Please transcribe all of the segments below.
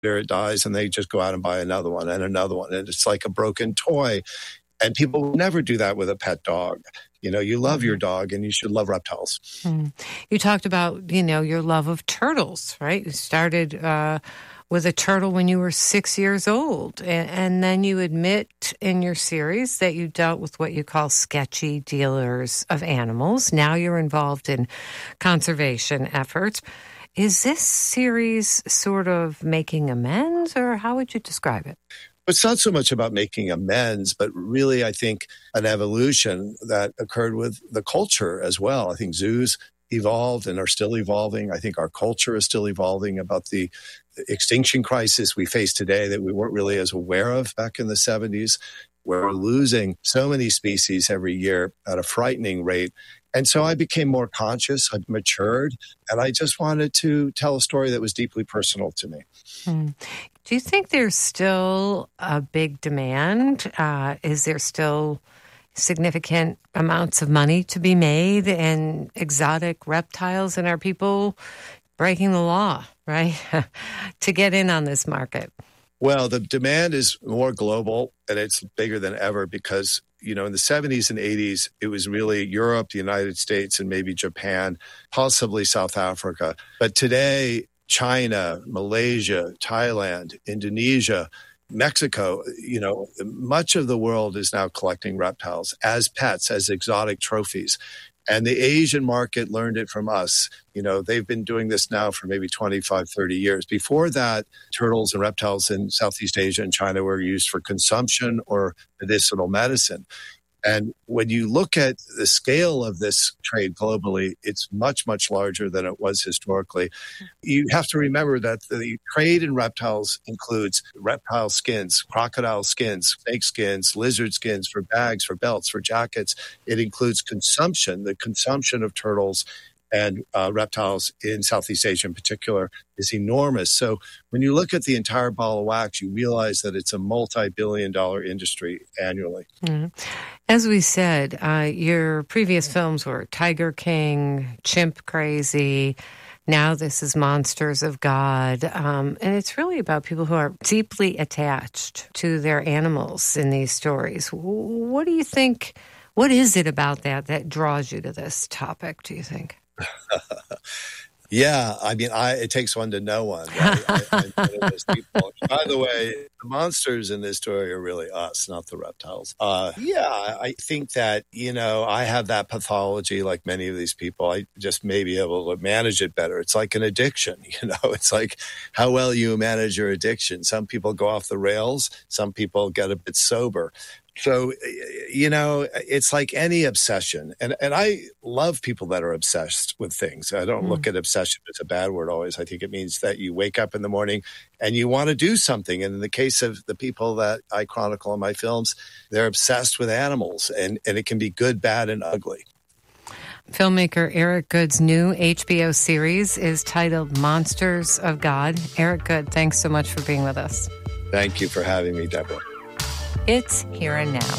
it dies and they just go out and buy another one and another one. And it's like a broken toy. And people will never do that with a pet dog. You love your dog and you should love reptiles. You talked about, your love of turtles, right? You started with a turtle when you were 6 years old. And then you admit in your series that you dealt with what you call sketchy dealers of animals. Now you're involved in conservation efforts. Is this series sort of making amends, or how would you describe it? It's not so much about making amends, but really, I think, an evolution that occurred with the culture as well. I think zoos evolved and are still evolving. I think our culture is still evolving about the extinction crisis we face today that we weren't really as aware of back in the 70s. We're losing so many species every year at a frightening rate. And so I became more conscious, I matured, and I just wanted to tell a story that was deeply personal to me. Do you think there's still a big demand? Is there still significant amounts of money to be made in exotic reptiles? And are people breaking the law, right, to get in on this market? Well, the demand is more global and it's bigger than ever because, in the 70s and 80s, it was really Europe, the United States, and maybe Japan, possibly South Africa. But today, China, Malaysia, Thailand, Indonesia, Mexico, much of the world is now collecting reptiles as pets, as exotic trophies. And the Asian market learned it from us. They've been doing this now for maybe 25, 30 years. Before that, turtles and reptiles in Southeast Asia and China were used for consumption or medicinal medicine. And when you look at the scale of this trade globally, it's much, much larger than it was historically. You have to remember that the trade in reptiles includes reptile skins, crocodile skins, snake skins, lizard skins for bags, for belts, for jackets. It includes consumption. The consumption of turtles and reptiles in Southeast Asia in particular is enormous. So when you look at the entire ball of wax, you realize that it's a multi-billion-dollar industry annually. Mm-hmm. As we said, your previous films were Tiger King, Chimp Crazy. Now this is Monsters of God. And it's really about people who are deeply attached to their animals in these stories. What do you think? What is it about that draws you to this topic, do you think? Yeah, it takes one to know one. Right? I know those people. By the way, the monsters in this story are really us, not the reptiles. I think that, I have that pathology like many of these people. I just may be able to manage it better. It's like an addiction, It's like how well you manage your addiction. Some people go off the rails. Some people get a bit sober. So, it's like any obsession. And I love people that are obsessed with things. I don't look at obsession as a bad word always. I think it means that you wake up in the morning and you want to do something. And in the case of the people that I chronicle in my films, they're obsessed with animals. And it can be good, bad, and ugly. Filmmaker Eric Good's new HBO series is titled Monsters of God. Eric Good, thanks so much for being with us. Thank you for having me, Deborah. It's Here and Now.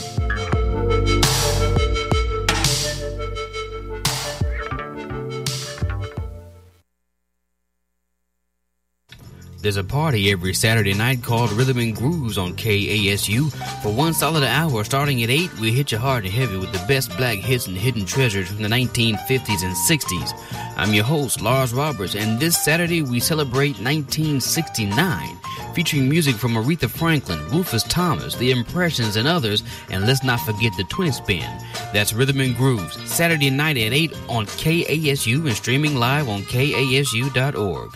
There's a party every Saturday night called Rhythm and Grooves on KASU. For one solid hour, starting at 8, we hit you hard and heavy with the best black hits and hidden treasures from the 1950s and 60s. I'm your host, Lars Roberts, and this Saturday we celebrate 1969, featuring music from Aretha Franklin, Rufus Thomas, The Impressions, and others, and let's not forget the Twin Spin. That's Rhythm and Grooves, Saturday night at 8 on KASU and streaming live on KASU.org.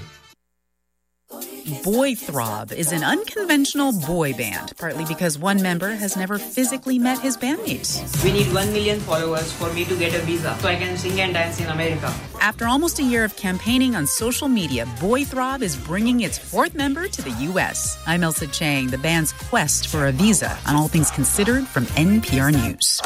Boy Throb is an unconventional boy band, partly because one member has never physically met his bandmates. We need 1 million followers for me to get a visa so I can sing and dance in America. After almost a year of campaigning on social media, Boy Throb is bringing its 4th member to the U.S. I'm Elsa Chang, the band's quest for a visa on All Things Considered from NPR News.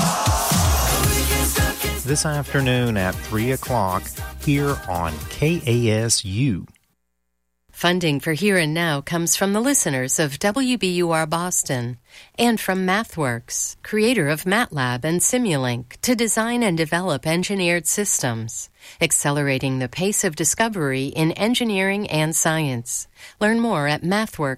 This afternoon at 3 o'clock here on KASU. Funding for Here and Now comes from the listeners of WBUR Boston and from MathWorks, creator of MATLAB and Simulink, to design and develop engineered systems, accelerating the pace of discovery in engineering and science. Learn more at MathWorks.com.